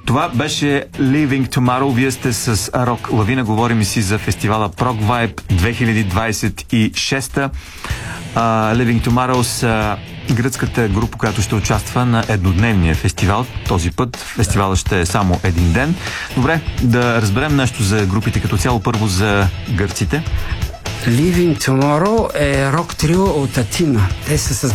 Това беше Living Tomorrow. Вие сте с Рок Лавина. Говорим си за фестивала Prog Vibe 2026. Living Tomorrow са гръцката група, която ще участва на еднодневния фестивал. Този път фестивалът ще е само един ден. Добре, да разберем нещо за групите като цяло. Първо за гърците. Living Tomorrow е рок трио от Атина. Те са с